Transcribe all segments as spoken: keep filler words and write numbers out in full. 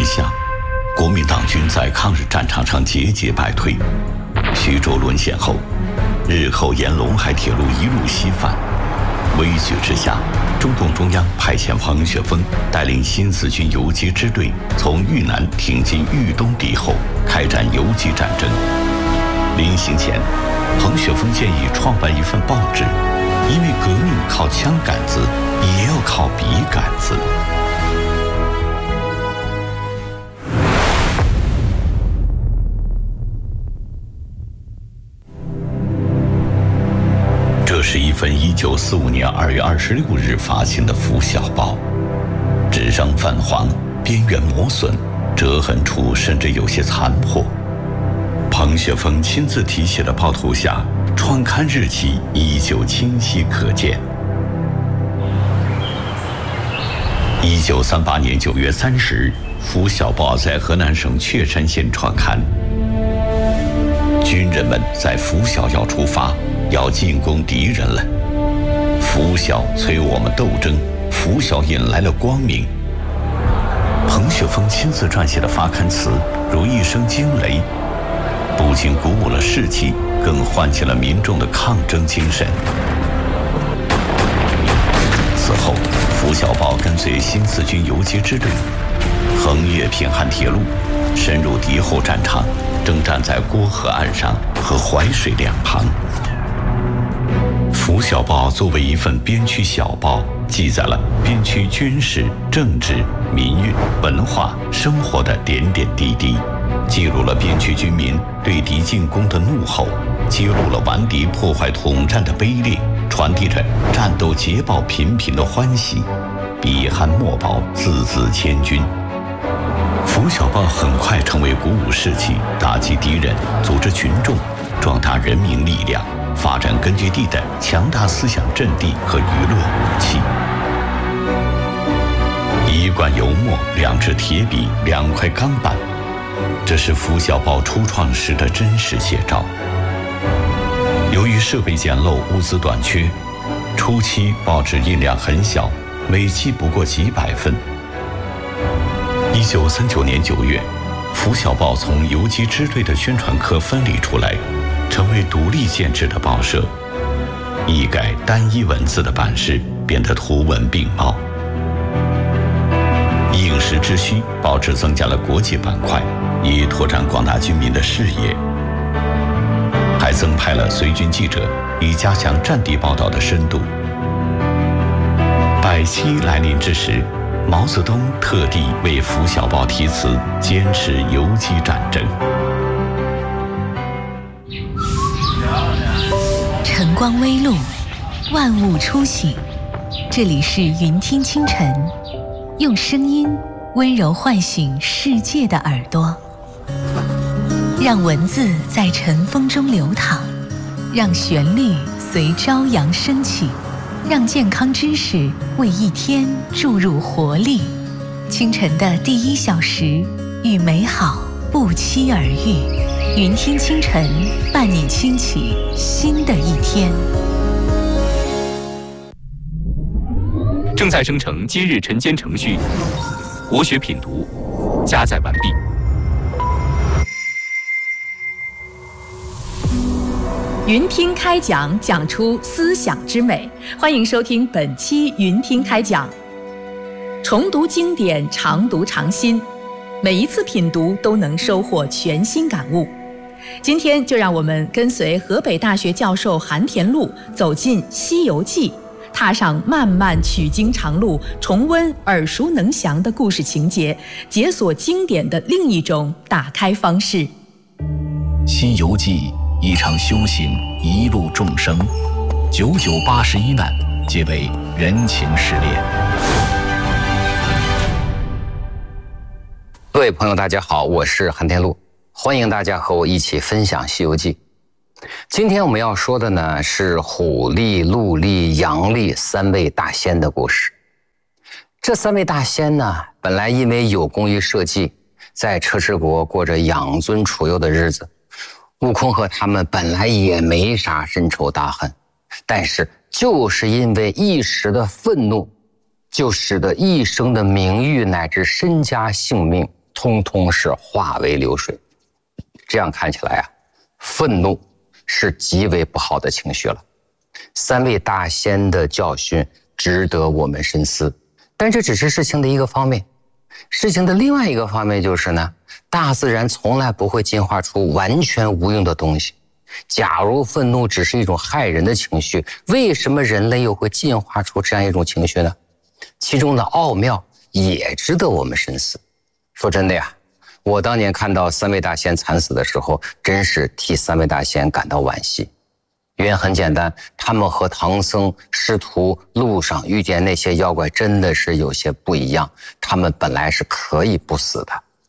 一下，国民党军在抗日战场上节节败退。徐州沦陷后，日后沿陇海铁路一路西返。危局之下，中共中央派遣黄雪枫带领新四军游击支队从豫南挺进豫东敌后，开展游击战争。临行前，黄雪枫建议创办一份报纸，因为革命靠枪杆子，也要靠笔杆子。这是一份一九四五年二月二十六日发行的《拂晓报》，纸张泛黄，边缘磨损，折痕处甚至有些残破。彭雪枫亲自题写的报图下，创刊日期依旧清晰可见。一九三八年九月三十日，《拂晓报》在河南省确山县创刊。军人们在拂晓要出发，要进攻敌人了。拂晓催我们斗争，拂晓引来了光明。彭雪枫亲自撰写的发刊词如一声惊雷，不仅鼓舞了士气，更唤起了民众的抗争精神。此后，《拂晓报》跟随新四军游击支队，横越平汉铁路，深入敌后战场，征战在郭河岸上和淮水两旁。《拂晓报》作为一份边区小报，记载了边区军事、政治、民运、文化、生活的点点滴滴，记录了边区军民对敌进攻的怒吼，揭露了顽敌破坏统战的卑劣，传递着战斗捷报频频的欢喜。笔酣墨饱，字字千钧。《拂晓报》很快成为鼓舞士气、打击敌人、组织群众、壮大人民力量、发展根据地的强大思想阵地和娱乐武器。一罐油墨，两支铁笔，两块钢板，这是《拂晓报》初创时的真实写照。由于设备简陋、物资短缺，初期报纸印量很小，每期不过几百份。一九三九年九月，《拂晓报》从游击支队的宣传科分离出来，成为独立建制的报社。一改单一文字的版式，变得图文并茂。应时之需，报纸增加了国际板块，以拓展广大军民的视野，还增派了随军记者，以加强战地报道的深度。百期来临之时，毛泽东特地为《拂晓报》题词，坚持游击战争。 晨光微露，万物初醒，这里是云听清晨，用声音温柔唤醒世界的耳朵，让文字在晨风中流淌，让旋律随朝阳升起，让健康知识为一天注入活力。清晨的第一小时，与美好不期而遇。云听清晨，伴你轻启新的一天。 正在生成今日晨间程序，国学品读，加载完毕。 云听开讲，讲出思想之美。欢迎收听本期云听开讲。重读经典，常读常新，每一次品读都能收获全新感悟。今天就让我们跟随河北大学教授韩田禄走进《西游记》，踏上漫漫取经长路，重温耳熟能详的故事情节，解锁经典的另一种打开方式。《 西游记》一场修行，一路众生，九九八十一难，皆为人情试炼。 各位朋友，大家好，我是韩田禄，欢迎大家和我一起分享《西游记》。今天我们要说的呢是虎力、鹿力、羊力三位大仙的故事。这三位大仙呢，本来因为有功于社稷，在车迟国过着养尊处优的日子。悟空和他们本来也没啥深仇大恨，但是就是因为一时的愤怒，就使得一生的名誉乃至身家性命通通是化为流水。这样看起来啊，愤怒是极为不好的情绪了。三位大仙的教训值得我们深思，但这只是事情的一个方面。事情的另外一个方面就是呢，大自然从来不会进化出完全无用的东西。假如愤怒只是一种害人的情绪，为什么人类又会进化出这样一种情绪呢？其中的奥妙也值得我们深思。说真的呀，我当年看到三位大仙惨死的时候，真是替三位大仙感到惋惜。原因很简单，他们和唐僧师徒路上遇见那些妖怪真的是有些不一样，他们本来是可以不死的。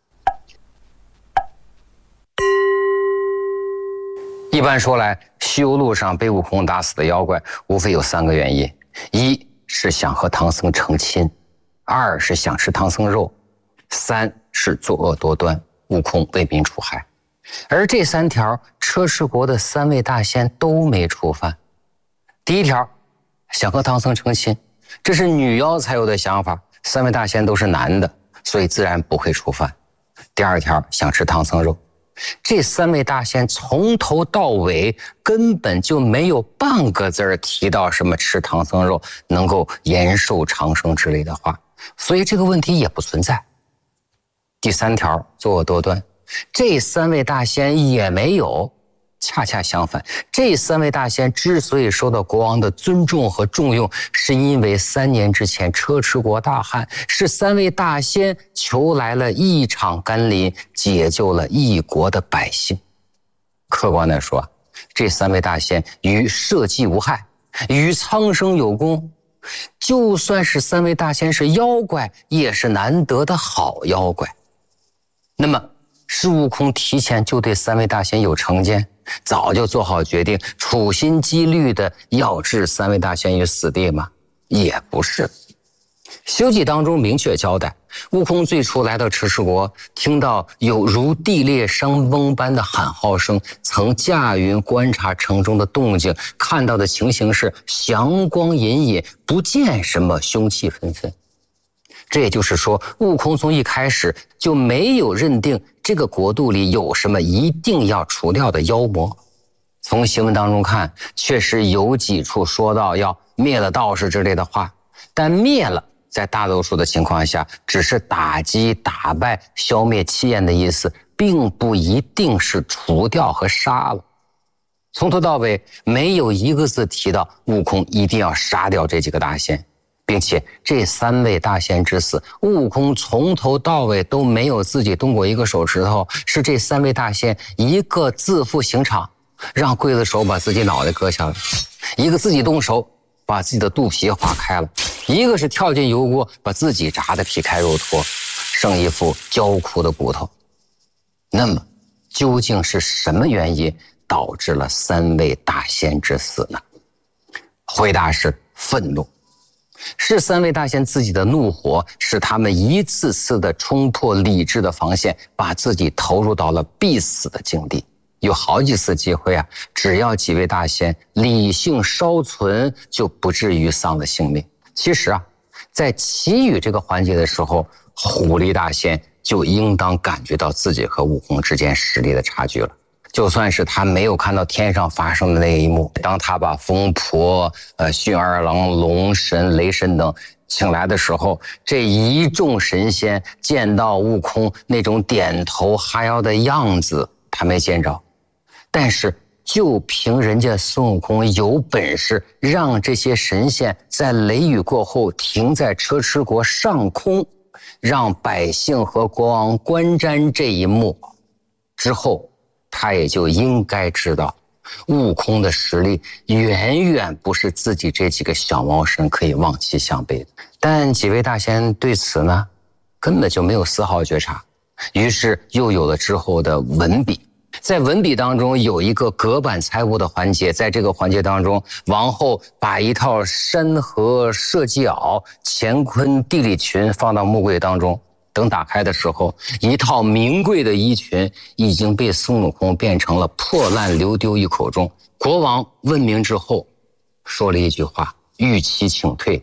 一般说来，西游路上被悟空打死的妖怪无非有三个原因：一是想和唐僧成亲，二是想吃唐僧肉，三是作恶多端，悟空为民除害。而这三条，车迟国的三位大仙都没触犯。第一条，想和唐僧成亲，这是女妖才有的想法，三位大仙都是男的，所以自然不会触犯。第二条，想吃唐僧肉，这三位大仙从头到尾根本就没有半个字儿提到什么吃唐僧肉能够延寿长生之类的话，所以这个问题也不存在。第三条，作恶多端，这三位大仙也没有。恰恰相反，这三位大仙之所以受到国王的尊重和重用，是因为三年之前车迟国大旱，是三位大仙求来了一场甘霖，解救了一国的百姓。客观地说，这三位大仙与社稷无害，与苍生有功。就算是三位大仙是妖怪，也是难得的好妖怪。那么是悟空提前就对三位大仙有成见，早就做好决定，处心积虑的要置三位大仙于死地吗？也不是。《西游记》当中明确交代，悟空最初来到车迟国，听到有如地裂山崩般的喊号声，曾驾云观察城中的动静，看到的情形是祥光隐隐，不见什么凶气纷纷。这也就是说，悟空从一开始就没有认定这个国度里有什么一定要除掉的妖魔。从新闻当中看，确实有几处说到要灭了道士之类的话，但灭了在大多数的情况下只是打击、打败、消灭气焰的意思，并不一定是除掉和杀了。从头到尾没有一个字提到悟空一定要杀掉这几个大仙，并且这三位大仙之死，悟空从头到尾都没有自己动过一个手指头，是这三位大仙一个自负刑场，让刽子手把自己脑袋割下来，一个自己动手把自己的肚皮划开了，一个是跳进油锅把自己炸得皮开肉脱，剩一副焦枯的骨头。那么究竟是什么原因导致了三位大仙之死呢？回答是愤怒。是三位大仙自己的怒火，使他们一次次的冲破理智的防线，把自己投入到了必死的境地。有好几次机会啊，只要几位大仙理性稍存，就不至于丧了性命。其实啊，在祈雨这个环节的时候，虎力大仙就应当感觉到自己和悟空之间实力的差距了。就算是他没有看到天上发生的那一幕，当他把疯婆、呃驯二郎、龙神、雷神等请来的时候，这一众神仙见到悟空那种点头哈腰的样子，他没见着。但是就凭人家孙悟空有本事让这些神仙在雷雨过后停在车迟国上空，让百姓和国王观瞻这一幕之后，他也就应该知道，悟空的实力远远不是自己这几个小毛神可以望其项背的。但几位大仙对此呢，根本就没有丝毫觉察，于是又有了之后的文笔。在文笔当中有一个隔板猜物的环节，在这个环节当中，王后把一套山河社稷袄、乾坤地理群放到木柜当中，等打开的时候，一套名贵的衣裙已经被孙悟空变成了破烂流丢一口中。国王问明之后说了一句话：欲期请退，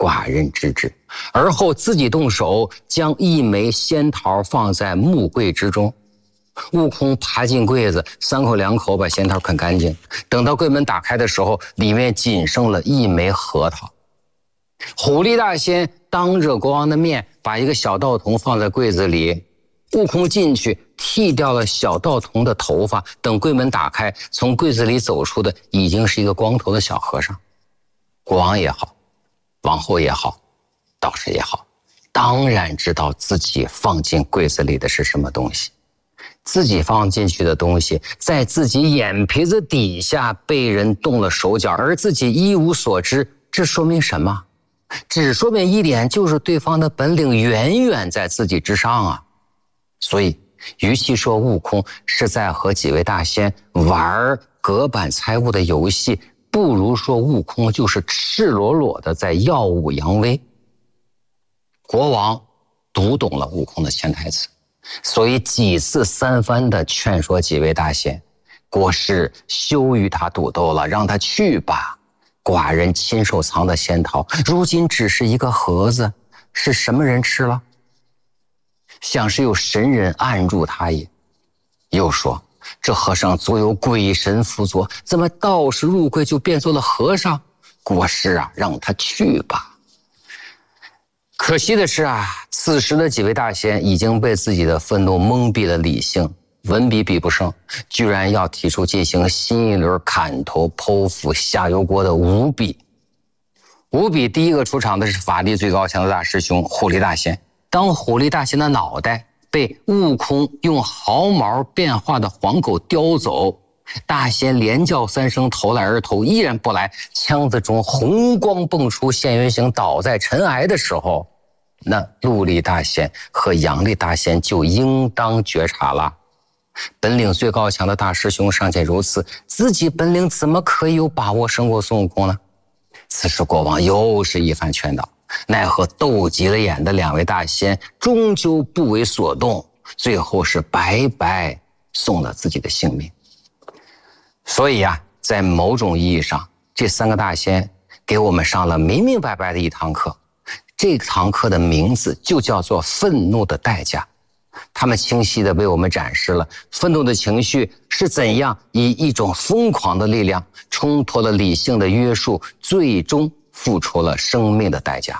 寡人知之。而后自己动手，将一枚仙桃放在木柜之中。悟空爬进柜子，三口两口把仙桃啃干净。等到柜门打开的时候，里面仅剩了一枚核桃。虎力大仙当着国王的面把一个小道童放在柜子里，悟空进去剃掉了小道童的头发，等柜门打开，从柜子里走出的已经是一个光头的小和尚。国王也好，王后也好，道士也好，当然知道自己放进柜子里的是什么东西。自己放进去的东西在自己眼皮子底下被人动了手脚，而自己一无所知，这说明什么？只说明一点，就是对方的本领远远在自己之上啊。所以与其说悟空是在和几位大仙玩隔板猜物的游戏，不如说悟空就是赤裸裸的在耀武扬威。国王读懂了悟空的潜台词，所以几次三番的劝说几位大仙，国师休与他赌斗了，让他去吧。寡人亲手藏的仙桃，如今只是一个盒子，是什么人吃了？想是有神人按住他也。又说这和尚左有鬼神辅佐，怎么道士入柜就变做了和尚？国师啊，让他去吧。可惜的是啊，此时的几位大仙已经被自己的愤怒蒙蔽了理性，文笔比不上，居然要提出进行新一轮砍头剖腹下油锅的五笔。五笔第一个出场的是法力最高强的大师兄虎力大仙。当虎力大仙的脑袋被悟空用毫毛变化的黄狗叼走，大仙连叫三声投来而投依然不来，枪子中红光迸出，现原形倒在尘埃的时候，那陆力大仙和杨力大仙就应当觉察了。本领最高强的大师兄尚且如此，自己本领怎么可以有把握胜过孙悟空呢？此时国王又是一番劝导，奈何斗急了眼的两位大仙终究不为所动，最后是白白送了自己的性命。所以啊，在某种意义上，这三个大仙给我们上了明明白白的一堂课。这堂课的名字就叫做愤怒的代价。他们清晰地为我们展示了愤怒的情绪是怎样以一种疯狂的力量冲破了理性的约束，最终付出了生命的代价。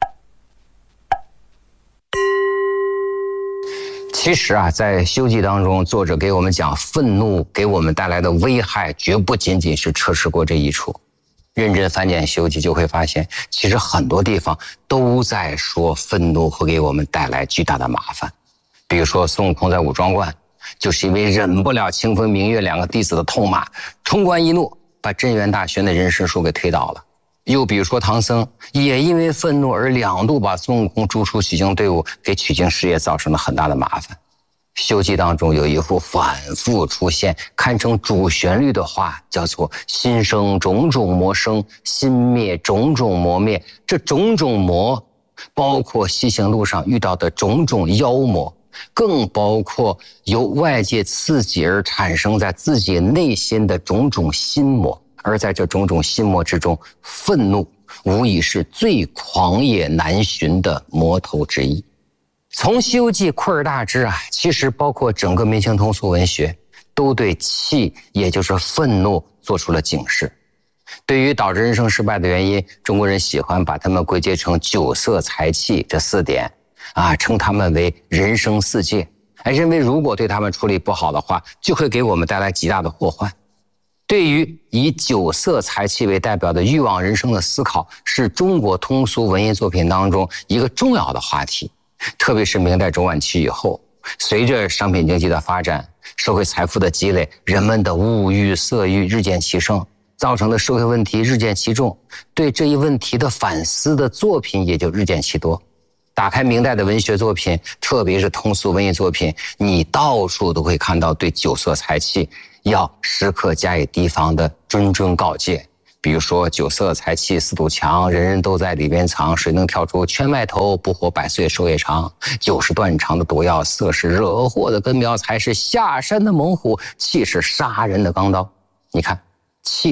其实啊，在《西游记》当中，作者给我们讲愤怒给我们带来的危害，绝不仅仅是车迟国这一处。认真翻检《西游记》就会发现，其实很多地方都在说愤怒会给我们带来巨大的麻烦。比如说孙悟空在五庄观，就是因为忍不了清风明月两个弟子的痛骂，冲冠一怒把镇元大学的人参树给推倒了。又比如说唐僧也因为愤怒而两度把孙悟空逐出取经队伍，给取经事业造成了很大的麻烦。《西游记》当中有一幅反复出现堪称主旋律的话，叫做心生种种魔生，心灭种种魔灭。这种种魔包括西行路上遇到的种种妖魔，更包括由外界刺激而产生在自己内心的种种心魔。而在这种种心魔之中，愤怒无疑是最狂野难寻的魔头之一。从《西游记》扩而大之啊，其实包括整个明清通俗文学，都对气，也就是愤怒做出了警示。对于导致人生失败的原因，中国人喜欢把它们归结成酒色财气这四点啊，称它们为人生四戒，还认为如果对它们处理不好的话，就会给我们带来极大的祸患。对于以酒色财气为代表的欲望人生的思考，是中国通俗文艺作品当中一个重要的话题。特别是明代中晚期以后，随着商品经济的发展，社会财富的积累，人们的物欲色欲日渐其盛，造成的社会问题日渐其重，对这一问题的反思的作品也就日渐其多。打开明代的文学作品，特别是通俗文艺作品，你到处都会看到对酒色财气要时刻加以提防的谆谆告诫。比如说酒色财气四堵墙，人人都在里边藏，谁能跳出圈外头，不活百岁寿也长。酒是断肠的毒药，色是惹祸的根苗，财是下山的猛虎，气是杀人的钢刀。你看，气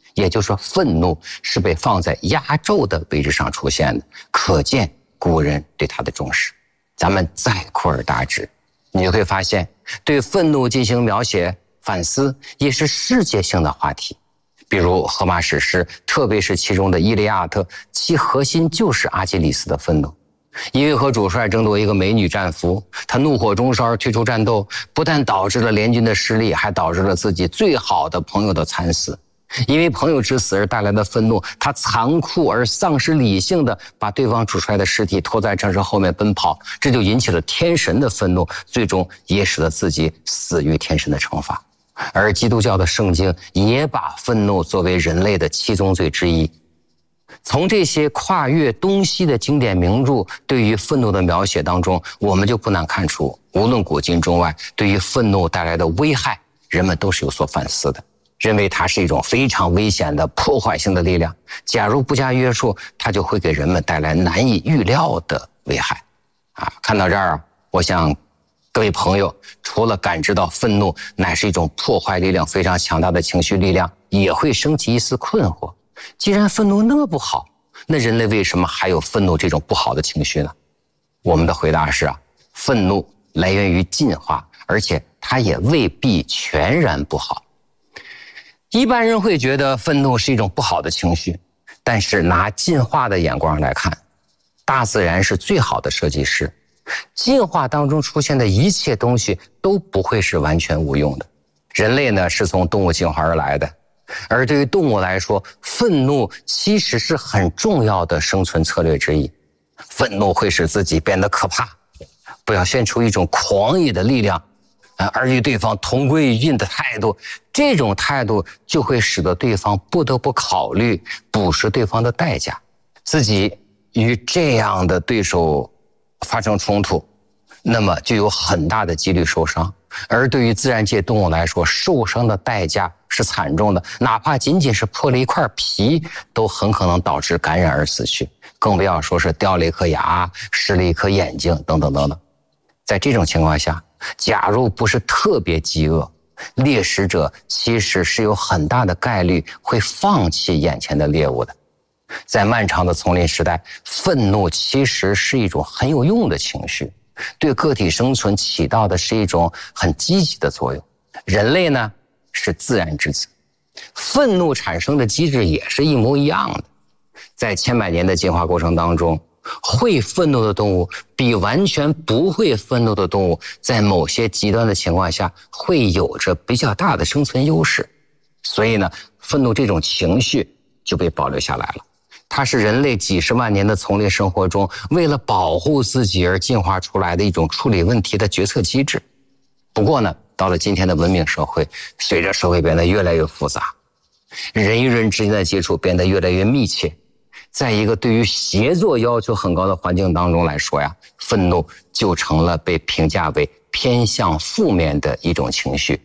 也就是说，愤怒是被放在压轴的位置上出现的，可见古人对它的重视。咱们再扩而大之，你就会发现，对愤怒进行描写、反思，也是世界性的话题。比如荷马史诗，特别是其中的《伊利亚特》，其核心就是阿基里斯的愤怒。因为和主帅争夺一个美女战俘，他怒火中烧而退出战斗，不但导致了联军的失利，还导致了自己最好的朋友的惨死。因为朋友之死而带来的愤怒，他残酷而丧失理性的把对方主帅的尸体拖在城市后面奔跑，这就引起了天神的愤怒，最终也使得自己死于天神的惩罚。而基督教的圣经也把愤怒作为人类的七宗罪之一。从这些跨越东西的经典名著对于愤怒的描写当中，我们就不难看出，无论古今中外，对于愤怒带来的危害，人们都是有所反思的，认为它是一种非常危险的破坏性的力量，假如不加约束，它就会给人们带来难以预料的危害。啊，看到这儿，我想各位朋友除了感知到愤怒乃是一种破坏力量非常强大的情绪力量，也会升起一丝困惑。既然愤怒那么不好，那人类为什么还有愤怒这种不好的情绪呢？我们的回答是啊，愤怒来源于进化，而且它也未必全然不好。一般人会觉得愤怒是一种不好的情绪，但是拿进化的眼光来看，大自然是最好的设计师，进化当中出现的一切东西都不会是完全无用的。人类呢，是从动物进化而来的，而对于动物来说，愤怒其实是很重要的生存策略之一。愤怒会使自己变得可怕，表现出一种狂野的力量，而与对方同归于尽的态度，这种态度就会使得对方不得不考虑捕食对方的代价。自己与这样的对手发生冲突，那么就有很大的几率受伤。而对于自然界动物来说，受伤的代价是惨重的，哪怕仅仅是破了一块皮，都很可能导致感染而死去，更不要说是掉了一颗牙、失了一颗眼睛等等等等。在这种情况下，假如不是特别饥饿，猎食者其实是有很大的概率会放弃眼前的猎物的。在漫长的丛林时代，愤怒其实是一种很有用的情绪，对个体生存起到的是一种很积极的作用。人类呢，是自然之子，愤怒产生的机制也是一模一样的。在千百年的进化过程当中，会愤怒的动物比完全不会愤怒的动物在某些极端的情况下会有着比较大的生存优势，所以呢，愤怒这种情绪就被保留下来了。它是人类几十万年的丛林生活中为了保护自己而进化出来的一种处理问题的决策机制。不过呢，到了今天的文明社会，随着社会变得越来越复杂，人与人之间的接触变得越来越密切，在一个对于协作要求很高的环境当中来说呀，愤怒就成了被评价为偏向负面的一种情绪。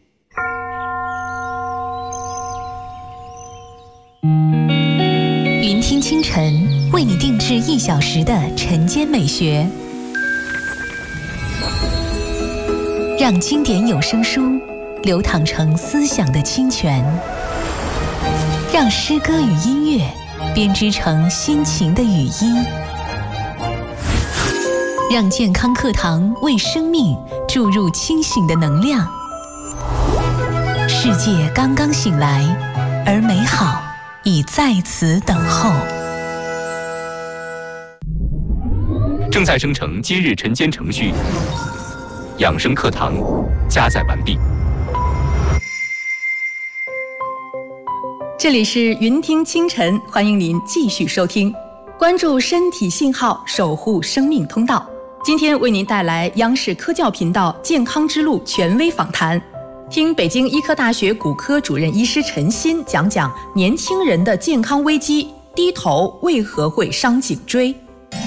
云听清晨为你定制一小时的晨间美学，让经典有声书流淌成思想的清泉，让诗歌与音乐编织成心情的语音，让健康课堂为生命注入清醒的能量。世界刚刚醒来，而美好已在此等候。 正在生成今日晨间程序，养生课堂加载完毕。 这里是云听清晨，欢迎您继续收听，关注身体信号，守护生命通道。今天为您带来央视科教频道健康之路权威访谈，听北京医科大学骨科主任医师陈鑫讲讲年轻人的健康危机，低头为何会伤颈椎。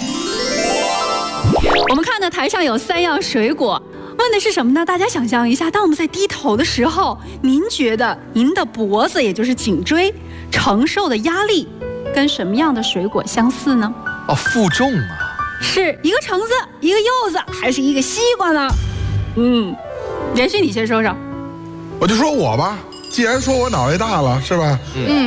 我们看到台上有三样水果，问的是什么呢？大家想象一下，当我们在低头的时候，您觉得您的脖子，也就是颈椎承受的压力跟什么样的水果相似呢？ 哦，负重啊！ 是一个橙子，一个柚子，还是一个西瓜呢？嗯，连续你先说说。 我就说我吧，既然说我脑袋大了，是吧？ 嗯，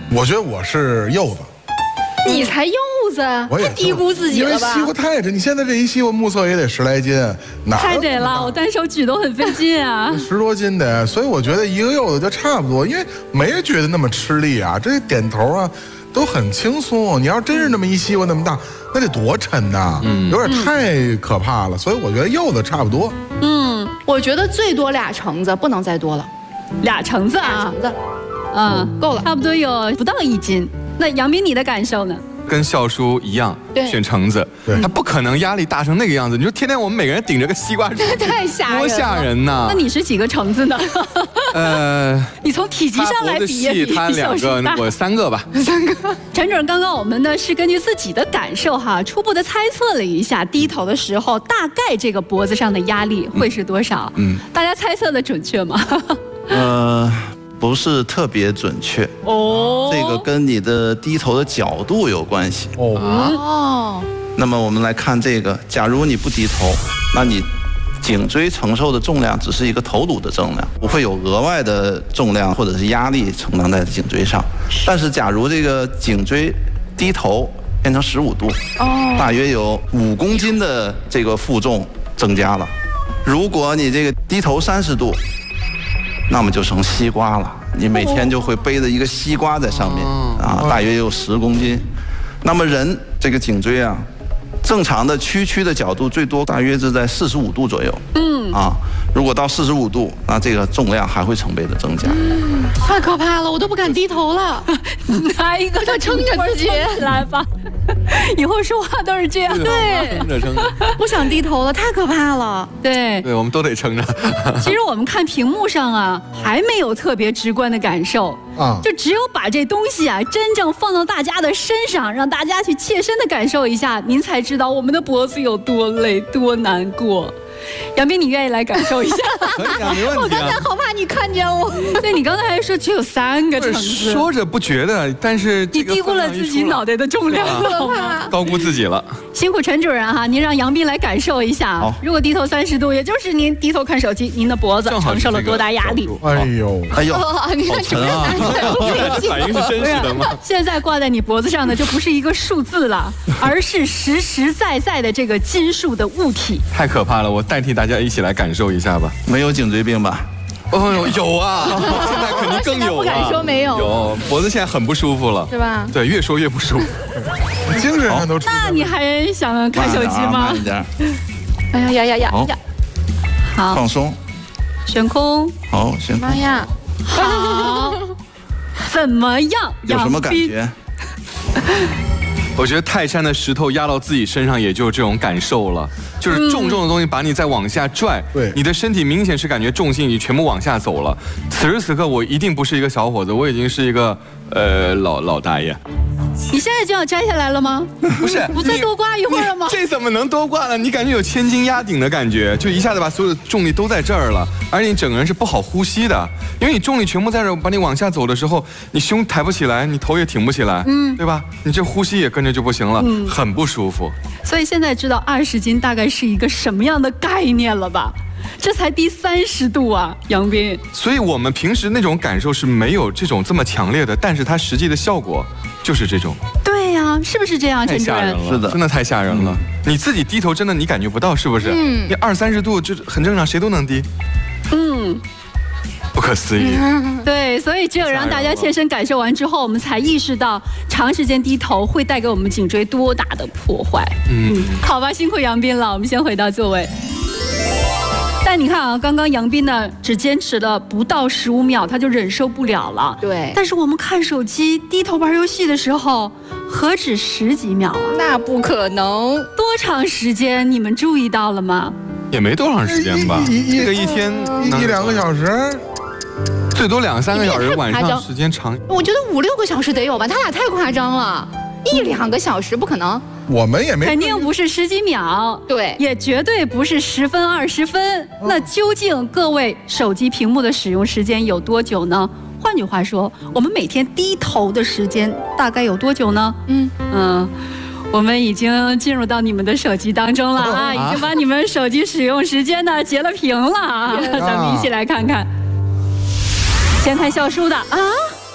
我觉得我是柚子。 你才柚子， 我也太低估自己了吧？ 因为西瓜太沉，你现在这一西瓜目测也得十来斤，哪太得了，我单手举都很费劲啊， 十多斤的，所以我觉得一个柚子就差不多，因为没觉得那么吃力啊，这点头啊都很轻松。你要真是那么一西瓜那么大，那得多沉呐，嗯，有点太可怕了。所以我觉得柚子差不多。 嗯，我觉得最多俩橙子，不能再多了。 俩橙子啊， 俩橙子， 嗯， 够了， 差不多有不到一斤。那杨斌，你的感受呢？ 跟笑叔一样，选橙子，他不可能压力大成那个样子。你说天天我们每个人顶着个西瓜， 太吓人了， 多吓人呐！ 那你是几个橙子呢？ 呃， 你从体积上来比一比， 他两个，我三个吧。 三个。陈主任，刚刚我们呢是根据自己的感受哈，初步的猜测了一下，低头的时候大概这个脖子上的压力会是多少？嗯，大家猜测的准确吗？ 呃。不是特别准确哦，这个跟你的低头的角度有关系哦。哦，那么我们来看这个，假如你不低头，那你颈椎承受的重量只是一个头颅的重量，不会有额外的重量或者是压力承担在颈椎上。但是假如这个颈椎低头变成十五度，哦，大约有五公斤的这个负重增加了。如果你这个低头三十度，那么就成西瓜了，你每天就会背着一个西瓜在上面啊，大约有十公斤。那么人这个颈椎啊，正常的屈曲的角度最多大约是在四十五度左右。嗯啊，如果到四十五度，那这个重量还会成倍的增加。 嗯，太可怕了，我都不敢低头了。 拿一个就撑着自己来吧。以后说话都是这样， 对， 撑着撑着， 不想低头了，太可怕了。 对， 对，我们都得撑着。 其实我们看屏幕上啊，还没有特别直观的感受啊，就只有把这东西啊真正放到大家的身上，让大家去切身的感受一下，您才知道我们的脖子有多累、多难过。杨斌，你愿意来感受一下？ 可以啊，没问题啊。 我刚才好怕你看见我。 对，你刚才还说只有三个橙子， 说着不觉得，但是你低估了自己脑袋的重量了， 高估自己了。 辛苦陈主任哈，您让杨斌来感受一下。好，如果低头三十度，也就是您低头看手机，您的脖子承受了多大压力？ 哎呦， 哎呦， 你看主任反应是真实的吗？ 现在挂在你脖子上的就不是一个数字了，而是实实在在的这个金属的物体。 太可怕了，我代替大家一起来感受一下吧。 没有颈椎病吧？ 哦呦，有啊，现在肯定更有了。 不敢说没有。 有，脖子现在很不舒服了， 是吧？ 对，越说越不舒服， 精神上都出。 那你还想看手机吗？ 慢一点。 哎呀呀呀呀呀！ 好， 放松， 悬空。 好，悬空。 妈呀！ 好，怎么样？ 有什么感觉？ 我觉得泰山的石头压到自己身上，也就这种感受了，就是重重的东西把你再往下拽，对，你的身体明显是感觉重心已经全部往下走了。此时此刻，我一定不是一个小伙子，我已经是一个呃老老大爷。 你现在就要摘下来了吗？ 不是， 不再多挂一会儿了吗？ 这怎么能多挂呢？你感觉有千斤压顶的感觉，就一下子把所有的重力都在这儿了，而且你整个人是不好呼吸的，因为你重力全部在这儿，把你往下走的时候，你胸抬不起来，你头也挺不起来，嗯，对吧？你这呼吸也跟着就不行了，嗯，很不舒服。 所以现在知道二十斤大概是一个什么样的概念了吧？这才低三十度啊，杨斌。 所以我们平时那种感受是没有这种这么强烈的，但是它实际的效果就是这种。 对呀、啊，是不是这样？ 太吓人了， 是的， 真的太吓人了。嗯、你自己低头真的你感觉不到，是不是？嗯。你二三十度就很正常，谁都能低。嗯。不可思议。 嗯、对，所以只有让大家切身感受完之后，我们才意识到长时间低头会带给我们颈椎多大的破坏。嗯。嗯好吧，辛苦杨斌了，我们先回到座位。但你看啊，刚刚杨斌呢只坚持了不到十五秒，他就忍受不了了。 对。 但是我们看手机、低头玩游戏的时候，何止十几秒啊？ 那不可能。 多长时间？你们注意到了吗？ 也没多长时间吧，这个一天一两个小时， 最多两三个小时，晚上时间长。 我觉得五六个小时得有吧，他俩太夸张了，一两个小时不可能。 我们也没肯定不是十几秒， 对， 也绝对不是十分二十分。嗯、那究竟各位手机屏幕的使用时间有多久呢？换句话说，我们每天低头的时间大概有多久呢？嗯嗯，我们已经进入到你们的手机当中了啊，已经把你们手机使用时间呢截了屏了啊，咱们一起来看看。先看笑叔的啊。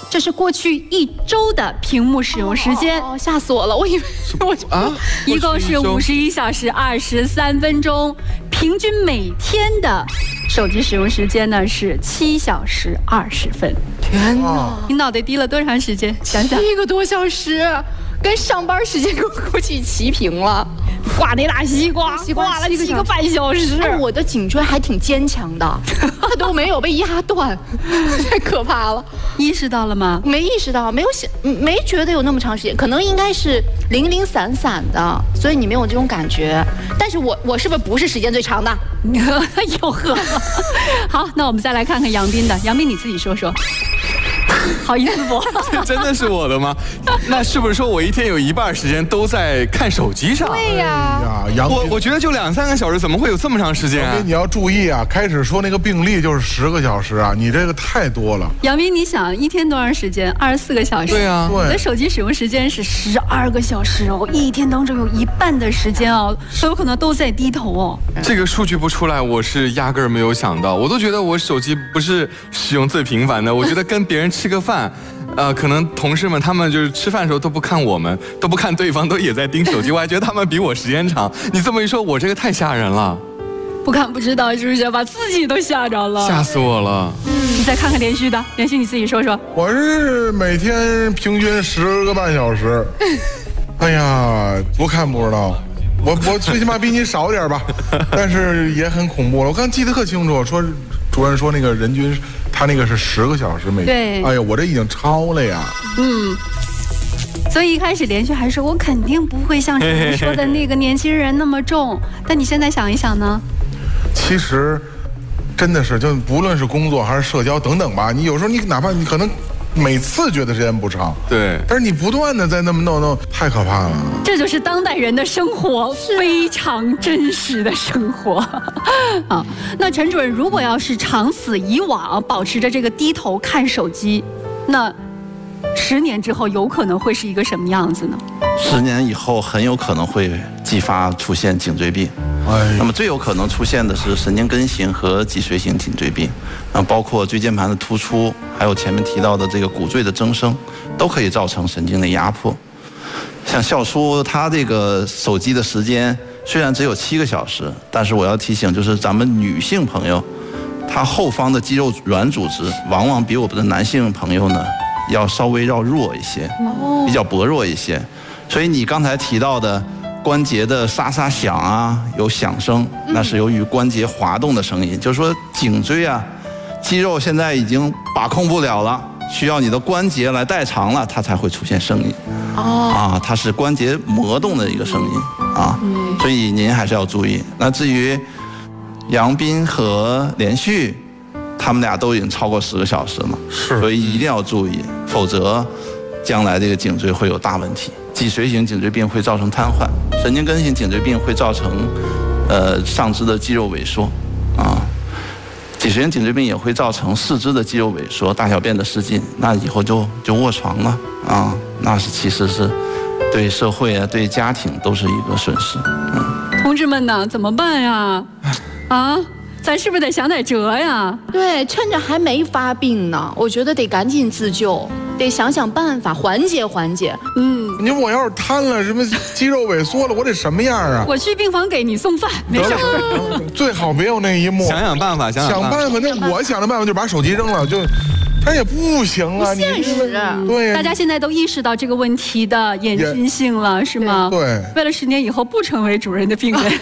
这是过去一周的屏幕使用时间。 哦，吓死我了！我以为我啊， 一共是五十一小时二十三分钟，平均每天的手机使用时间呢是七小时二十分。 天哪！ 你脑袋低了多长时间？想想， 一个多小时，跟上班时间估计齐平了。 挂那大西瓜，挂了七个半小时。 哎，我的颈椎还挺坚强的，它都没有被压断，太可怕了。 意识到了吗？ 没意识到，没有想，没觉得有那么长时间，可能应该是零零散散的，所以你没有这种感觉。但是我我是不是不是时间最长的？ 哟呵。好，那我们再来看看杨斌的，杨斌你自己说说。好意思不？ 这真的是我的吗？那是不是说我一天有一半时间都在看手机上？ 对呀， 杨我我觉得就两三个小时，怎么会有这么长时间啊？ 你要注意啊，开始说那个病例就是十个小时啊，你这个太多了。 杨斌，你想一天多长时间？二十四个小时。 对啊， 我的手机使用时间是十二个小时哦，一天当中有一半的时间哦，都有可能都在低头哦。 这个数据不出来，我是压根儿没有想到，我都觉得我手机不是使用最频繁的，我觉得跟别人吃个饭。呃，可能同事们他们就是吃饭的时候都不看我们，都不看对方，都也在盯手机。我还觉得他们比我时间长。你这么一说，我这个太吓人了。 不看不知道是不是把自己都吓着了？ 吓死我了。 嗯，你再看看连续的，连续你自己说说。 我是每天平均十个半小时。哎呀，不看不知道。我我最起码比你少点吧，但是也很恐怖了。我刚记得特清楚，说主任说那个人均他那个是十个小时每天。哎呀，我这已经超了呀。 嗯。所以一开始连续还说我肯定不会像主任说的那个年轻人那么重，但你现在想一想呢？ 其实真的是，就不论是工作还是社交等等吧，你有时候你哪怕你可能。每次觉得时间不长， 对， 但是你不断的在那么弄弄，太可怕了。 这就是当代人的生活，非常真实的生活。好，那陈主任，如果要是长此以往，保持着这个低头看手机，那十年之后有可能会是一个什么样子呢？ 十年以后很有可能会继发出现颈椎病。哎，那么最有可能出现的是神经根型和脊髓型颈椎病，那包括椎间盘的突出，还有前面提到的这个骨赘的增生，都可以造成神经的压迫。像笑叔他这个手机的时间虽然只有七个小时，但是我要提醒，就是咱们女性朋友，她后方的肌肉软组织往往比我们的男性朋友呢要稍微要弱一些，比较薄弱一些。所以你刚才提到的关节的沙沙响啊，有响声，那是由于关节滑动的声音。就是说颈椎啊，肌肉现在已经把控不了了，需要你的关节来代偿了，它才会出现声音。哦，啊，它是关节磨动的一个声音啊，所以您还是要注意。那至于杨斌和连续，他们俩都已经超过十个小时了，是，所以一定要注意，否则将来这个颈椎会有大问题。脊髓型颈椎病会造成瘫痪，神经根型颈椎病会造成，呃，上肢的肌肉萎缩，啊，脊髓型颈椎病也会造成四肢的肌肉萎缩、大小便的失禁，那以后就就卧床了，啊，那是其实是对社会啊、对家庭都是一个损失。嗯， 同志们呢，怎么办呀？啊？咱是不是得想点辙呀？ 对，趁着还没发病呢，我觉得得赶紧自救，得想想办法缓解缓解。 嗯，你我要是瘫了，什么肌肉萎缩了，我得什么样啊？ 我去病房给你送饭，没事。 最好别有那一幕。 想想办法，想想办法。那我想的办法就把手机扔了，就，但也不行啊， 不现实。 对， 大家现在都意识到这个问题的严峻性了，是吗？ 对。 为了十年以后不成为主任的病人。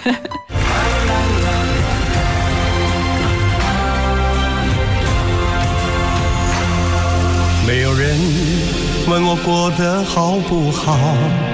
没有人问我过得好不好，